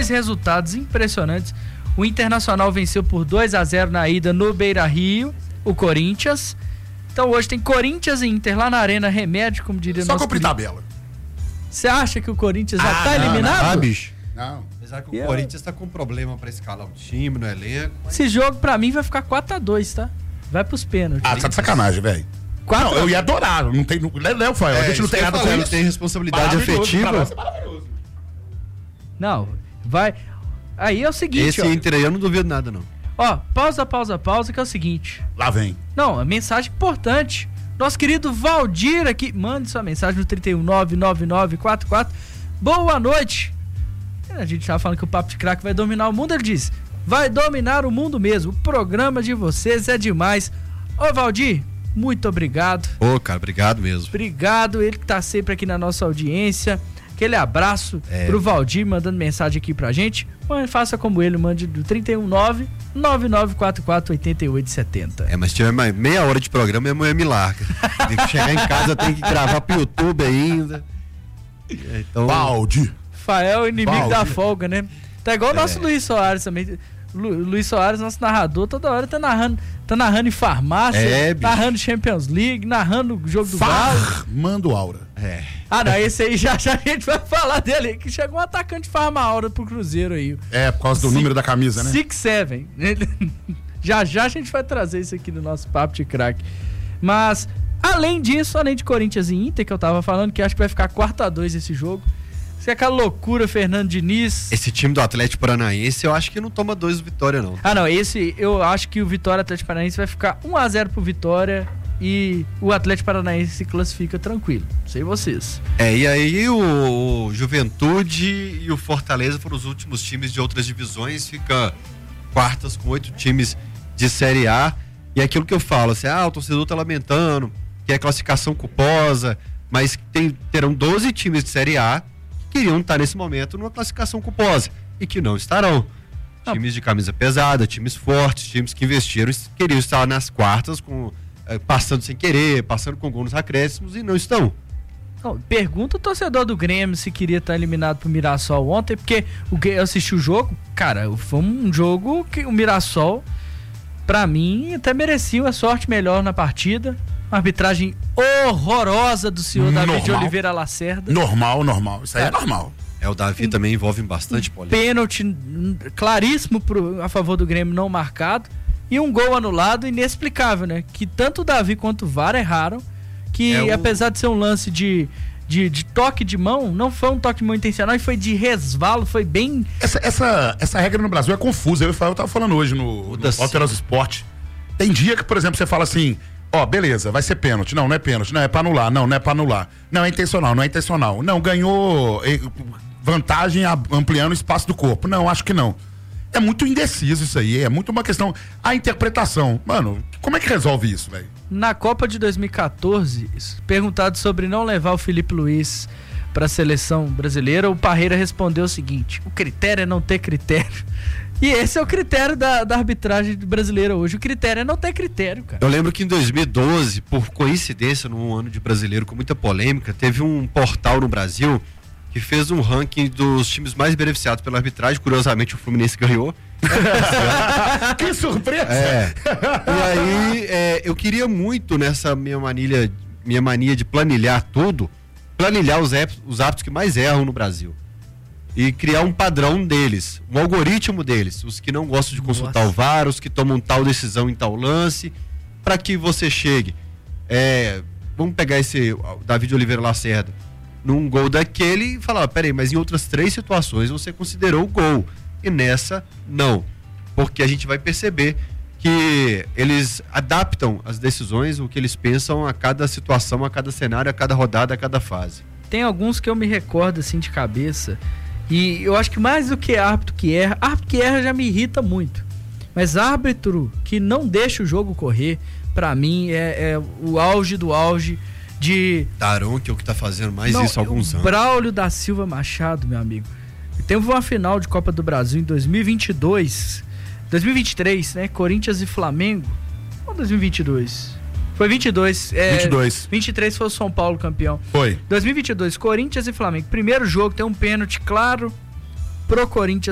dois resultados impressionantes. O Internacional venceu por 2-0 na ida no Beira-Rio, o Corinthians. Então hoje tem Corinthians e Inter lá na Arena Remédio, como diria o nosso... Só cumprir tabela. Você acha que o Corinthians já tá eliminado? Bicho. Não. Apesar que o Corinthians tá com problema pra escalar o time no elenco. Mas... Esse jogo pra mim vai ficar 4-2, tá? Vai pros pênaltis. Tá de sacanagem, velho. Não, eu ia adorar. Não tem... Léo, a gente não tem nada com ele isso. tem responsabilidade afetiva. Não, vai... Aí é o seguinte, esse Inter aí eu não duvido nada, não. Ó, pausa, que é o seguinte. Lá vem. Não, a mensagem importante. Nosso querido Valdir aqui, mande sua mensagem no 3199944. Boa noite. A gente tava falando que o Papo de Craque vai dominar o mundo, ele disse, vai dominar o mundo mesmo. O programa de vocês é demais. Ô Valdir, muito obrigado. Ô, cara, obrigado mesmo. Obrigado, ele que tá sempre aqui na nossa audiência. Aquele abraço pro Valdir, mandando mensagem aqui pra gente. Faça como ele, mande do 319-9944-8870. Mas tiver mais meia hora de programa, minha mulher me larga. Tem que chegar em casa, tem que gravar pro YouTube ainda. Então... Valdir. Fael, inimigo da folga, né? Tá igual o nosso Luiz Soares também. Luiz Soares, nosso narrador, toda hora tá narrando em farmácia, narrando Champions League, narrando o jogo do Galo. Mando Aura. Ah, não, esse aí já a gente vai falar dele, que chegou um atacante Farma Aura pro Cruzeiro aí. Por causa do número da camisa, né? 6-7. Já a gente vai trazer isso aqui no nosso Papo de Craque. Mas, além disso, além de Corinthians e Inter, que eu tava falando, que acho que vai ficar 4-2 esse jogo. Isso é aquela loucura, Fernando Diniz. Esse time do Atlético Paranaense, eu acho que não toma 2 vitórias, não. Ah, não, esse eu acho que o Vitória Atlético Paranaense vai ficar 1-0 pro Vitória e o Atlético Paranaense se classifica tranquilo. Sei vocês. E aí o Juventude e o Fortaleza foram os últimos times de outras divisões, fica quartas com 8 times de Série A. E é aquilo que eu falo, assim, o torcedor tá lamentando, que é classificação culposa, mas terão 12 times de Série A queriam estar nesse momento numa classificação culposa e que não estarão. Times de camisa pesada, times fortes, times que investiram, queriam estar nas quartas, passando sem querer, passando com gol nos acréscimos e não estão. Não, pergunta o torcedor do Grêmio se queria estar eliminado pro Mirassol ontem, porque eu assisti o jogo, cara, foi um jogo que o Mirassol, pra mim, até merecia uma sorte melhor na partida. Uma arbitragem horrorosa do senhor Davi de Oliveira Lacerda. Normal. Isso aí é normal. O Davi também envolve bastante polêmica. Pênalti claríssimo a favor do Grêmio não marcado. E um gol anulado inexplicável, né? Que tanto o Davi quanto o VAR erraram. Que apesar de ser um lance de toque de mão, não foi um toque de mão intencional e foi de resvalo, foi bem... Essa regra no Brasil é confusa. Eu tava falando hoje no Alterosa Esporte. Tem dia que, por exemplo, você fala assim... beleza, vai ser pênalti. Não é pênalti. Não, é pra anular. Não é pra anular. Não, é intencional. Não é intencional. Não, ganhou vantagem ampliando o espaço do corpo. Não, acho que não. É muito indeciso isso aí. É muito uma questão... A interpretação. Mano, como é que resolve isso, velho? Na Copa de 2014, perguntado sobre não levar o Felipe Luiz pra seleção brasileira, o Parreira respondeu o seguinte: o critério é não ter critério. E esse é o critério da arbitragem brasileira hoje. O critério é não ter critério, cara. Eu lembro que em 2012, por coincidência, num ano de brasileiro com muita polêmica, teve um portal no Brasil que fez um ranking dos times mais beneficiados pela arbitragem. Curiosamente, o Fluminense ganhou. Que surpresa! E aí, eu queria muito, nessa minha mania de planilhar tudo, planilhar os árbitros que mais erram no Brasil. E criar um padrão deles, um algoritmo deles, os que não gostam de consultar o VAR, os que tomam tal decisão em tal lance, para que você chegue. Vamos pegar esse Davi de Oliveira Lacerda, num gol daquele e falar, peraí, mas em outras 3 situações você considerou o gol, e nessa não, porque a gente vai perceber que eles adaptam as decisões, o que eles pensam a cada situação, a cada cenário, a cada rodada, a cada fase. Tem alguns que eu me recordo assim de cabeça. E eu acho que mais do que árbitro que erra já me irrita muito. Mas árbitro que não deixa o jogo correr, pra mim, é o auge do auge de... Daron, que é o que tá fazendo mais isso há alguns anos. Braulio da Silva Machado, meu amigo. Teve uma final de Copa do Brasil em 2023, né? Corinthians e Flamengo. Ou 2022? Foi 22. 23 foi o São Paulo campeão. Foi. 2022, Corinthians e Flamengo. Primeiro jogo, tem um pênalti claro pro Corinthians.